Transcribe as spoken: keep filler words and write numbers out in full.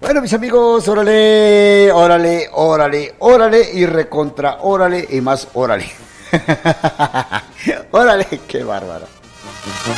Bueno, mis amigos, órale, órale, órale, órale y recontra, órale y más órale. Órale, qué bárbaro.